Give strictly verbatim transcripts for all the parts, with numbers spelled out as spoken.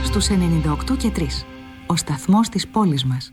στους ενενήντα οκτώ και τρία. Ο σταθμός της πόλης μας.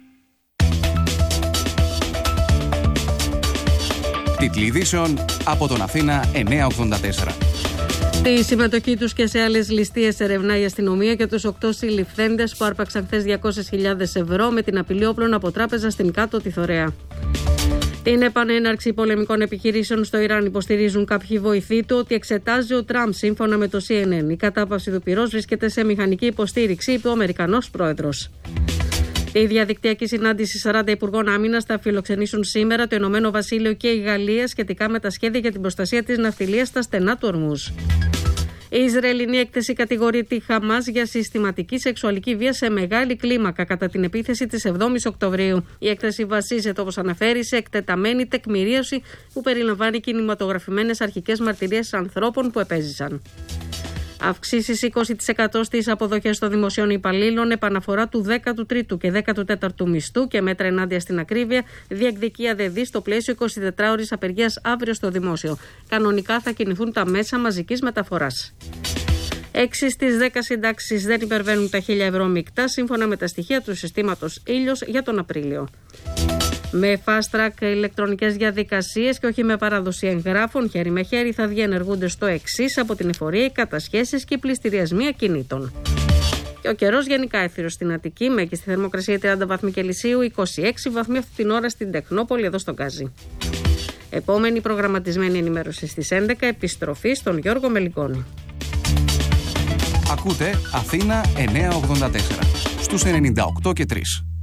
Τίτλοι ειδήσεων από τον Αθήνα εννιακόσια ογδόντα τέσσερα. Τη συμμετοχή τους και σε άλλες ληστείες ερευνά η αστυνομία και τους οκτώ συλληφθέντες που άρπαξαν χθες διακόσιες χιλιάδες ευρώ με την απειλή όπλων από τράπεζα στην Κάτω Θωρέα. Την επανέναρξη πολεμικών επιχειρήσεων στο Ιράν υποστηρίζουν κάποιοι βοηθοί του ότι εξετάζει ο Τραμπ σύμφωνα με το σι εν εν. Η κατάπαυση του πυρός βρίσκεται σε μηχανική υποστήριξη, είπε ο Αμερικανός πρόεδρος. Η διαδικτυακή συνάντηση σαράντα υπουργών άμυνας θα φιλοξενήσουν σήμερα το Ηνωμένο Βασίλειο και η Γαλλία σχετικά με τα σχέδια για την προστασία της ναυτιλίας στα στενά του Ορμούζ. Η Ισραηλινή έκθεση κατηγορεί τη Χαμάς για συστηματική σεξουαλική βία σε μεγάλη κλίμακα κατά την επίθεση της εβδόμης Οκτωβρίου. Η έκθεση βασίζεται, όπως αναφέρει, σε εκτεταμένη τεκμηρίωση που περιλαμβάνει κινηματογραφημένες αρχικές μαρτυρίες ανθρώπων που επέζησαν. Αυξήσεις είκοσι τοις εκατό στις αποδοχές των δημοσίων υπαλλήλων, επαναφορά του δέκατου τρίτου και δέκατου τέταρτου μισθού και μέτρα ενάντια στην ακρίβεια, διεκδικεί ΑΔΕΔΗ στο πλαίσιο εικοσιτετράωρης απεργίας αύριο στο δημόσιο. Κανονικά θα κινηθούν τα μέσα μαζικής μεταφοράς. Έξι στις δέκα συντάξεις δεν υπερβαίνουν τα χίλια ευρώ μεικτά, σύμφωνα με τα στοιχεία του συστήματος Ήλιος για τον Απρίλιο. Με fast track ηλεκτρονικές διαδικασίες και όχι με παράδοση εγγράφων, χέρι με χέρι θα διενεργούνται στο εξής από την εφορία οι κατασχέσεις και οι πληστηριασμοί ακινήτων. Και ο καιρός γενικά έθυρος στην Αττική, μέγιστη θερμοκρασία τριάντα βαθμοί Κελσίου, είκοσι έξι βαθμοί αυτή την ώρα στην Τεχνόπολη, εδώ στον Γκάζι. Επόμενη προγραμματισμένη ενημέρωση στις έντεκα, επιστροφή στον Γιώργο Μελικόνη. Ακούτε Αθήνα εννιακόσια ογδόντα τέσσερα στους ενενήντα οκτώ και τρία.